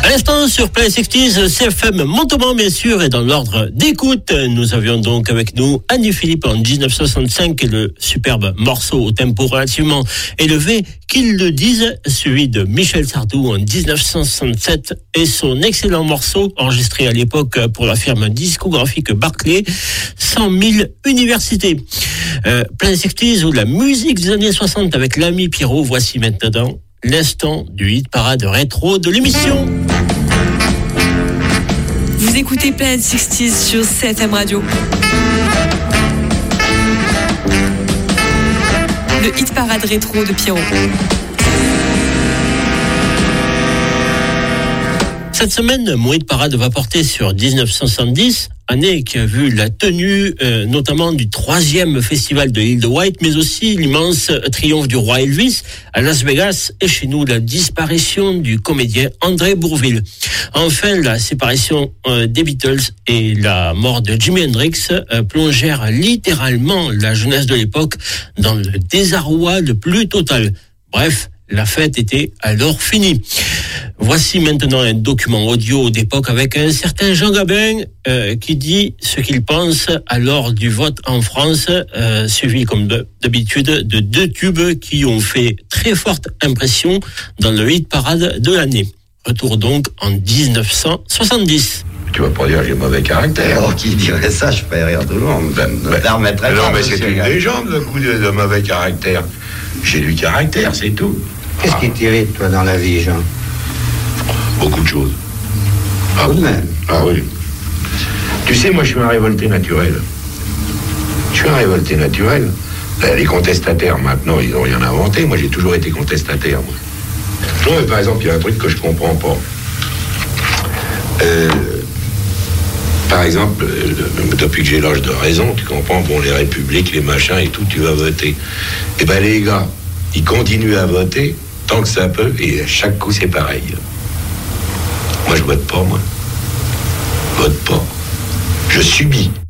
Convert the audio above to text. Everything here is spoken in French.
À l'instant, sur Play 60s, CFM Montauban, bien sûr, et dans l'ordre d'écoute, nous avions donc avec nous Annie Philippe en 1965 et le superbe morceau au tempo relativement élevé, Qu'ils le disent, suivi de Michel Sardou en 1967 et son excellent morceau, enregistré à l'époque pour la firme discographique Barclay, 100 000 universités. Play 60s ou la musique des années 60 avec l'ami Pierrot, voici maintenant l'instant du hit parade rétro de l'émission. Vous écoutez Planet 60s sur CFM Radio. Le hit parade rétro de Pierrot. Cette semaine, mon hit parade va porter sur 1970, année qui a vu la tenue notamment du 3e festival de l'île de White, mais aussi l'immense triomphe du roi Elvis à Las Vegas et chez nous la disparition du comédien André Bourvil. Enfin, la séparation des Beatles et la mort de Jimi Hendrix plongèrent littéralement la jeunesse de l'époque dans le désarroi le plus total. Bref, la fête était alors finie. Voici maintenant un document audio d'époque avec un certain Jean Gabin qui dit ce qu'il pense à l'heure du vote en France, suivi comme d'habitude de 2 tubes qui ont fait très forte impression dans le hit parade de l'année. Retour donc en 1970. Tu vas pas dire j'ai mauvais caractère. Oh, qui dirait ça, je ferais rire tout le monde. Non, mais c'est une légende, le coup de mauvais caractère. J'ai du caractère, c'est tout. Qu'est-ce qui t'irrite, toi, dans la vie, Jean? Beaucoup de choses. Tout de même. Ah oui. Tu sais, moi, je suis un révolté naturel. Les contestataires, maintenant, ils n'ont rien inventé. Moi, j'ai toujours été contestataire, moi. Non, mais par exemple, il y a un truc que je comprends pas. Par exemple, depuis que j'ai l'âge de raison, tu comprends, bon, les républiques, les machins et tout, tu vas voter. Eh ben, les gars, ils continuent à voter tant que ça peut, et à chaque coup, c'est pareil. Moi, je vote pas, moi. Je vote pas. Je subis.